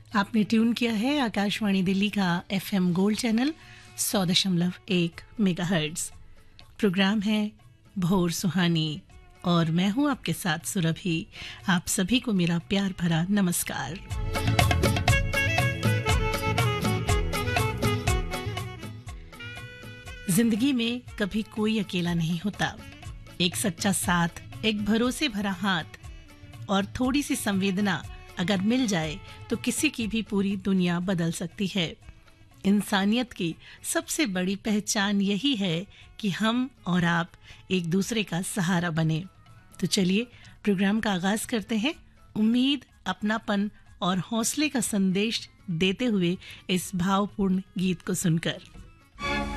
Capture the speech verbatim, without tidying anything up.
आपने ट्यून किया है आकाशवाणी दिल्ली का एफएम गोल्ड चैनल सौ दशमलव एक मेगाहर्ट्ज। प्रोग्राम है भोर सुहानी और मैं हूं आपके साथ सुरभि। आप सभी को मेरा प्यार भरा नमस्कार। जिंदगी में कभी कोई अकेला नहीं होता। एक सच्चा साथ, एक भरोसे भरा हाथ और थोड़ी सी संवेदना अगर मिल जाए तो किसी की भी पूरी दुनिया बदल सकती है। इंसानियत की सबसे बड़ी पहचान यही है कि हम और आप एक दूसरे का सहारा बने। तो चलिए प्रोग्राम का आगाज करते हैं उम्मीद, अपनापन और हौसले का संदेश देते हुए इस भावपूर्ण गीत को सुनकर।